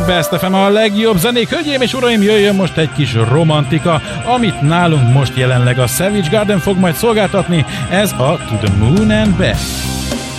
Best FM a legjobb zenék. Hölgyeim és uraim, jöjjön most egy kis romantika, amit nálunk most jelenleg a Savage Garden fog majd szolgáltatni. Ez a To the Moon and Back.